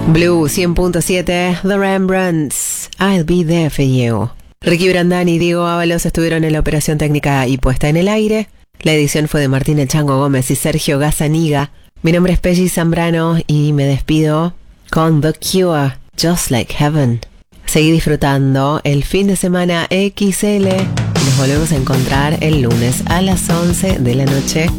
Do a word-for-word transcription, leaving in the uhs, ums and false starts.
Blue cien punto siete, The Rembrandts, I'll Be There For You. Ricky Brandani y Diego Ábalos estuvieron en la operación técnica y puesta en el aire. La edición fue de Martín El Chango Gómez y Sergio Gazzaniga. Mi nombre es Pelli Zambrano y me despido con The Cure, Just Like Heaven. Seguí disfrutando el fin de semana X L y nos volvemos a encontrar el lunes a las once de la noche